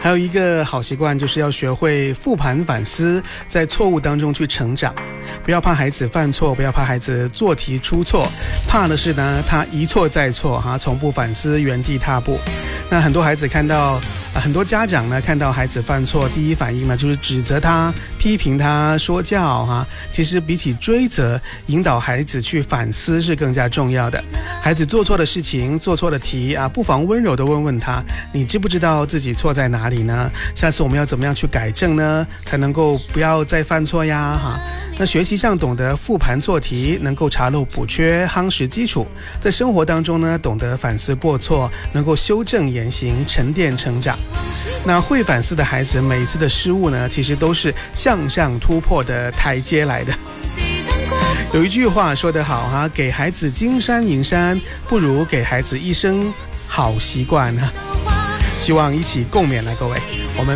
还有一个好习惯就是要学会复盘反思，在错误当中去成长。不要怕孩子犯错，不要怕孩子做题出错，怕的是呢他一错再错从不反思，原地踏步。那很多孩子看到很多家长呢看到孩子犯错，第一反应呢就是指责他、批评他、说教其实比起追责，引导孩子去反思是更加重要的。孩子做错的事情、做错的题不妨温柔地问问他，你知不知道自己错在哪里呢？下次我们要怎么样去改正呢？才能够不要再犯错呀那学习上懂得复盘做题，能够查漏补缺，夯实基础。在生活当中呢，懂得反思过错，能够修正言行，沉淀成长。那会反思的孩子，每一次的失误呢，其实都是向上突破的台阶来的。有一句话说得好给孩子金山银山，不如给孩子一生好习惯希望一起共勉了各位。我们